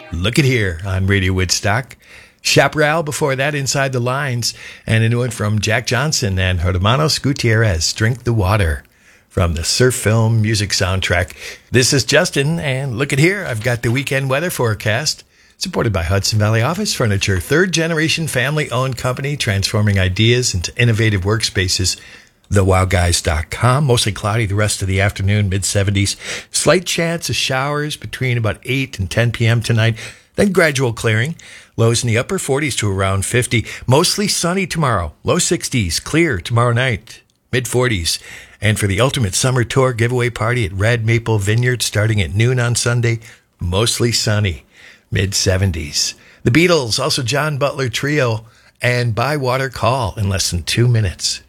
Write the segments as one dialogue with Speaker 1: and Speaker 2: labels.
Speaker 1: Look at Here on Radio Woodstock. Chaparral before that, Inside the Lines, and a new one from Jack Johnson and Hermanos Gutierrez, Drink the Water, from the Surf Film Music Soundtrack. This is Justin, and look at here, I've got the weekend weather forecast, supported by Hudson Valley Office Furniture, third-generation family-owned company transforming ideas into innovative workspaces. TheWowGuys.com. Mostly cloudy the rest of the afternoon, mid-70s. Slight chance of showers between about 8 and 10 p.m. tonight. Then gradual clearing. Lows in the upper 40s to around 50. Mostly sunny tomorrow. Low 60s. Clear tomorrow night. Mid-40s. And for the Ultimate Summer Tour giveaway party at Red Maple Vineyard starting at noon on Sunday, mostly sunny. Mid-70s. The Beatles, also John Butler Trio, and Bywater Call in less than 2 minutes.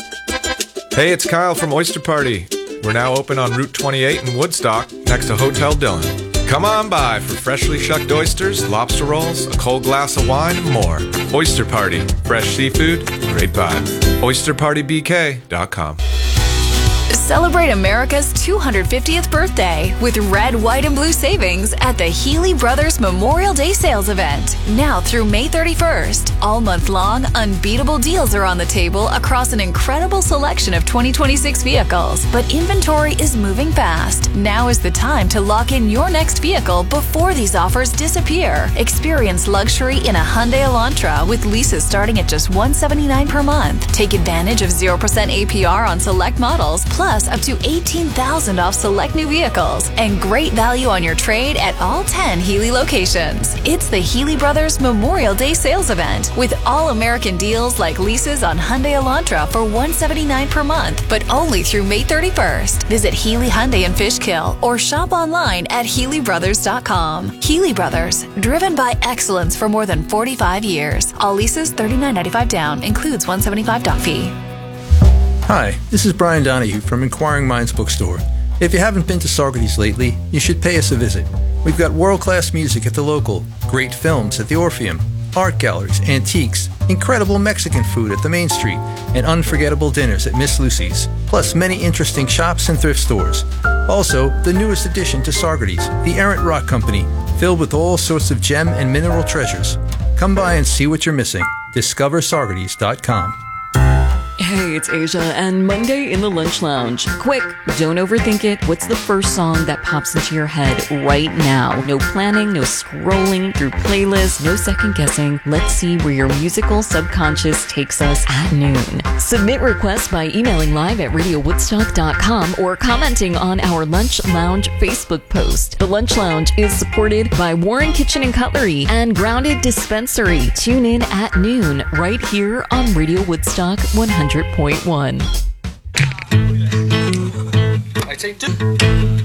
Speaker 2: Hey, it's Kyle from Oyster Party. We're now open on Route 28 in Woodstock, next to Hotel Dillon. Come on by for freshly shucked oysters, lobster rolls, a cold glass of wine, and more. Oyster Party. Fresh seafood, great vibes. OysterPartyBK.com.
Speaker 3: Celebrate America's 250th birthday with red, white, and blue savings at the Healy Brothers Memorial Day Sales Event. Now through May 31st. All month long, unbeatable deals are on the table across an incredible selection of 2026 vehicles. But inventory is moving fast. Now is the time to lock in your next vehicle before these offers disappear. Experience luxury in a Hyundai Elantra with leases starting at just $179 per month. Take advantage of 0% APR on select models, plus up to $18,000 off select new vehicles, and great value on your trade at all 10 Healy locations. It's the Healy Brothers Memorial Day Sales Event with all-American deals like leases on Hyundai Elantra for $179 per month, but only through May 31st. Visit Healy Hyundai in Fishkill or shop online at HealyBrothers.com. Healy Brothers, driven by excellence for more than 45 years. All leases $39.95 down, includes $175 doc fee.
Speaker 4: Hi, this is Brian Donahue from Inquiring Minds Bookstore. If you haven't been to Saugerties lately, you should pay us a visit. We've got world-class music at the local, great films at the Orpheum, art galleries, antiques, incredible Mexican food at the Main Street, and unforgettable dinners at Miss Lucy's, plus many interesting shops and thrift stores. Also, the newest addition to Saugerties, the Errant Rock Company, filled with all sorts of gem and mineral treasures. Come by and see what you're missing. DiscoverSaugerties.com.
Speaker 5: Hey, it's Asia, and Monday in the Lunch Lounge. Quick, don't overthink it. What's the first song that pops into your head right now? No planning, no scrolling through playlists, no second guessing. Let's see where your musical subconscious takes us at noon. Submit requests by emailing live at radiowoodstock.com or commenting on our Lunch Lounge Facebook post. The Lunch Lounge is supported by Warren Kitchen and Cutlery and Grounded Dispensary. Tune in at noon right here on Radio Woodstock 100.1.
Speaker 6: I take two.